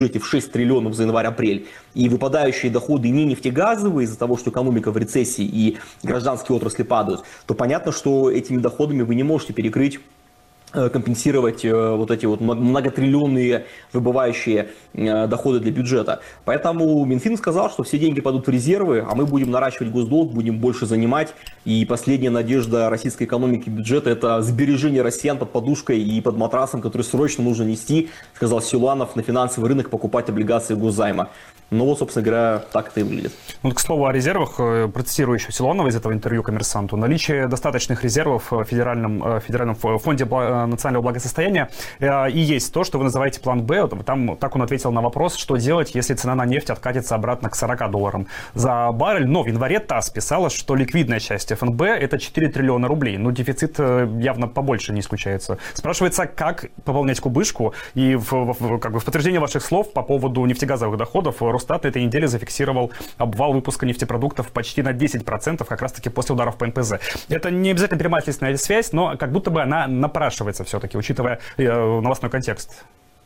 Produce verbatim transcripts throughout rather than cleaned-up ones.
в шесть триллионов за январь-апрель, и выпадающие доходы не нефтегазовые из-за того, что экономика в рецессии и гражданские отрасли падают, то понятно, что этими доходами вы не можете перекрыть, компенсировать вот эти вот многотриллионные выбывающие доходы для бюджета. Поэтому Минфин сказал, что все деньги пойдут в резервы, а мы будем наращивать госдолг, будем больше занимать. И последняя надежда российской экономики и бюджета – это сбережение россиян под подушкой и под матрасом, который срочно нужно нести, сказал Силуанов, на финансовый рынок покупать облигации госзайма. Ну вот, собственно говоря, так это и выглядит. Ну, к слову о резервах, процитирую еще Силуанова из этого интервью «Коммерсанту». Наличие достаточных резервов в Федеральном, Федеральном фонде национального благосостояния и есть то, что вы называете план Б. Там так он ответил на вопрос, что делать, если цена на нефть откатится обратно к сорока долларам за баррель. Но в январе ТАСС писала, что ликвидная часть эф эн бэ – это четыре триллиона рублей. Ну, дефицит явно побольше не исключается. Спрашивается, как пополнять кубышку? И в, в, как бы в подтверждение ваших слов по поводу нефтегазовых доходов Росстат на этой неделе зафиксировал обвал выпуска нефтепродуктов почти на десять процентов, как раз-таки после ударов по эн пэ зэ. Это не обязательно прямая следственная связь, но как будто бы она напрашивается все-таки, учитывая э, новостной контекст.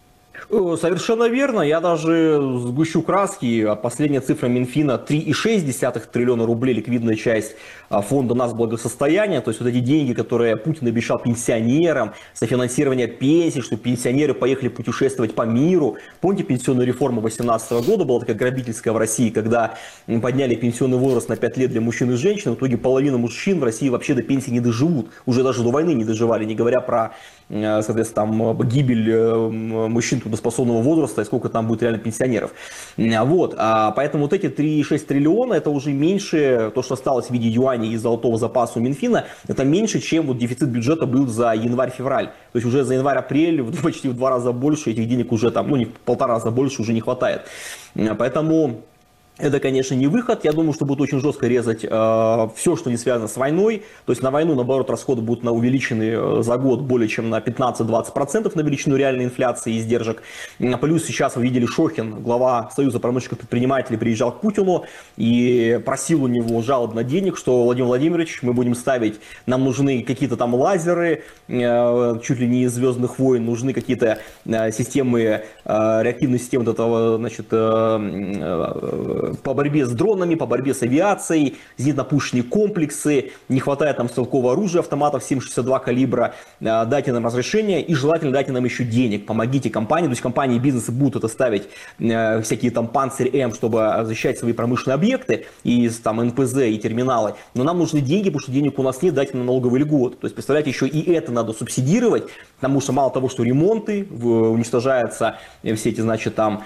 Совершенно верно. Я даже сгущу краски. Последняя цифра Минфина — три и шесть десятых триллиона рублей ликвидная часть фонда нацблагосостояния. То есть вот эти деньги, которые Путин обещал пенсионерам, софинансирование пенсий, чтобы пенсионеры поехали путешествовать по миру. Помните, пенсионная реформа две тысячи восемнадцатого года была такая грабительская в России, когда подняли пенсионный возраст на пять лет для мужчин и женщин. В итоге половина мужчин в России вообще до пенсии не доживут. Уже даже до войны не доживали, не говоря про, соответственно, там, гибель мужчин трудоспособного возраста и сколько там будет реально пенсионеров. Вот. А поэтому вот эти три и шесть триллиона, это уже меньше, то, что осталось в виде юаней и золотого запаса у Минфина, это меньше, чем вот дефицит бюджета был за январь-февраль. То есть уже за январь-апрель почти в два раза больше, этих денег уже там, ну не в полтора раза больше уже не хватает. Поэтому... это, конечно, не выход. Я думаю, что будут очень жестко резать э, все, что не связано с войной. То есть на войну, наоборот, расходы будут на увеличены э, за год более чем на пятнадцать-двадцать процентов на величину реальной инфляции и издержек. Плюс сейчас вы видели, Шохин, глава Союза промышленных предпринимателей, приезжал к Путину и просил у него жалобно денег, что, Владимир Владимирович, мы будем ставить, нам нужны какие-то там лазеры, э, чуть ли не из «Звездных войн», нужны какие-то э, системы, э, реактивные системы вот этого, значит, э, э, по борьбе с дронами, по борьбе с авиацией, зенитно-пушечные комплексы, не хватает нам стрелкового оружия, автоматов семь шестьдесят два калибра, дайте нам разрешение и желательно дайте нам еще денег, помогите компании, то есть компании и бизнесы будут это ставить, всякие там Панцирь М, чтобы защищать свои промышленные объекты, и там эн пэ зэ, и терминалы, но нам нужны деньги, потому что денег у нас нет, дайте нам налоговые льготы, то есть представляете, еще и это надо субсидировать, потому что мало того, что ремонты, уничтожаются все эти, значит, там...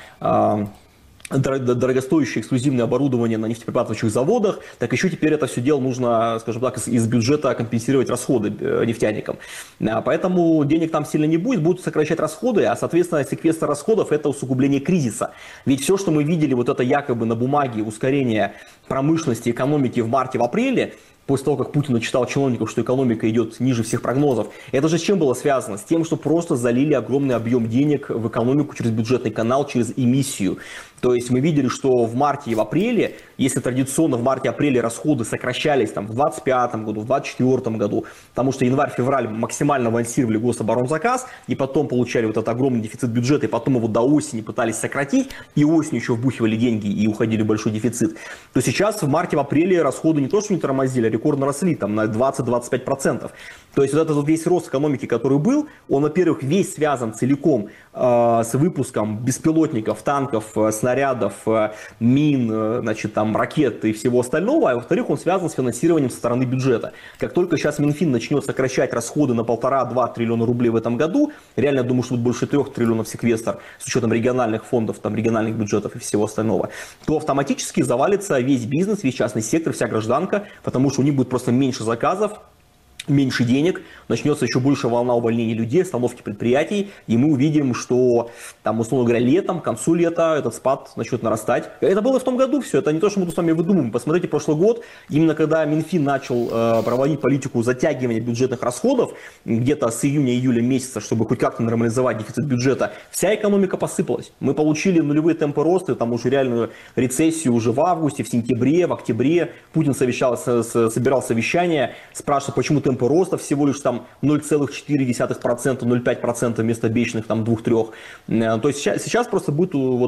дорогостоящее эксклюзивное оборудование на нефтеперерабатывающих заводах, так еще теперь это все дело нужно, скажем так, из бюджета компенсировать расходы нефтяникам. Поэтому денег там сильно не будет, будут сокращать расходы, а, соответственно, секвестр расходов – это усугубление кризиса. Ведь все, что мы видели, вот это якобы на бумаге ускорение промышленности, экономики в марте, в апреле, после того, как Путин отчитал чиновников, что экономика идет ниже всех прогнозов. Это же с чем было связано? С тем, что просто залили огромный объем денег в экономику через бюджетный канал, через эмиссию. То есть мы видели, что в марте и в апреле, если традиционно в марте-апреле расходы сокращались там, в двадцать пятом году, в двадцать четвёртом году, потому что январь-февраль максимально авансировали гособоронзаказ, и потом получали вот этот огромный дефицит бюджета, и потом его до осени пытались сократить, и осенью еще вбухивали деньги и уходили в большой дефицит, то сейчас в марте-апреле расходы не то что не тормозили, а рекордно росли там, на двадцать-двадцать пять процентов. То есть вот этот вот весь рост экономики, который был, он, во-первых, весь связан целиком э, с выпуском беспилотников, танков, э, снарядов, э, мин, э, значит, там, ракет и всего остального, а во-вторых, он связан с финансированием со стороны бюджета. Как только сейчас Минфин начнет сокращать расходы на полтора-два триллиона рублей в этом году, реально, я думаю, что будет больше трех триллионов секвестр с учетом региональных фондов, там, региональных бюджетов и всего остального, то автоматически завалится весь бизнес, весь частный сектор, вся гражданка, потому что у них будет просто меньше заказов, меньше денег, начнется еще больше волна увольнений людей, остановки предприятий, и мы увидим, что там, условно говоря, летом, к концу лета этот спад начнет нарастать. Это было в том году все, это не то, что мы тут с вами выдумываем. Посмотрите, прошлый год, именно когда Минфин начал э, проводить политику затягивания бюджетных расходов, где-то с июня-июля месяца, чтобы хоть как-то нормализовать дефицит бюджета, вся экономика посыпалась. Мы получили нулевые темпы роста, там уже реальную рецессию уже в августе, в сентябре, в октябре. Путин совещался, собирал совещание, спрашивал, почему темпы темпы роста всего лишь там ноль целых четыре десятых процента, ноль целых пять десятых процента вместо обещанных там два-три. То есть сейчас, сейчас просто будет вот